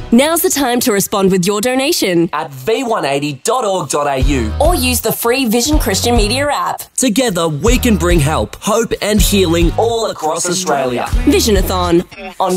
Now's the time to respond with your donation at v180.org.au or use the free Vision Christian Media app. Together, we can bring help, hope and healing all across Australia. Visionathon on